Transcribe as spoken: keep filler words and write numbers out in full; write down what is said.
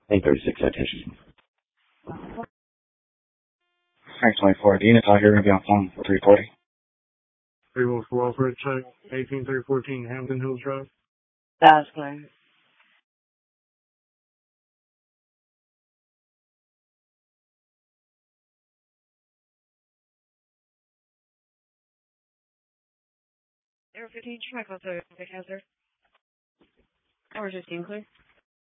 eight thirty-six citation. Thanks, twenty-four. Dean, it's out here going to be on phone for three forty. three one four Welfare Check, eighteen three fourteen Hampton Hills Drive. That's fine. Air fifteen, try call to Vic Hazard. Hour fifteen, clear.